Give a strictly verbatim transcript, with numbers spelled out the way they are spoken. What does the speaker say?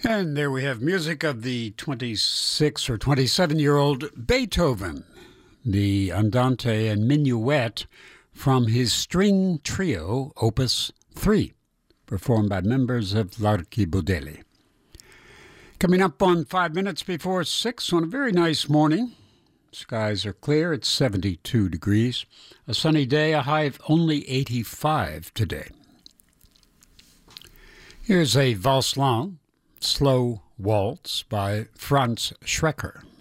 And there we have music of the twenty-six or twenty-seven-year-old Beethoven, the Andante and Minuet from his string trio, Opus three, performed by members of L'Archibaudelli. Coming up on five minutes before six on a very nice morning. Skies are clear. It's seventy-two degrees. A sunny day, a high of only eighty-five today. Here's a Valse Lente, Slow Waltz by Franz Schrecker.